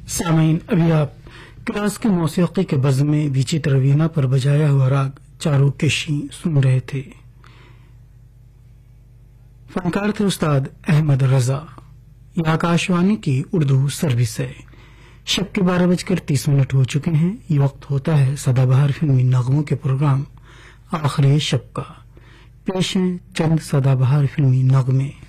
सामीन, अभी आप क्लास के मौसीकी के बज़्म में विचित्र वीणा पर बजाया हुआ राग चारू केशी सुन रहे थे। फनकार थे उस्ताद अहमद रजा। यह आकाशवाणी की उर्दू सर्विस है। शब के 12:30 हो चुके हैं। ये वक्त होता है सदाबहार फिल्मी नगमों के प्रोग्राम आखिरी शब का। पेश हैं चंद सदाबहार फिल्मी नगमे।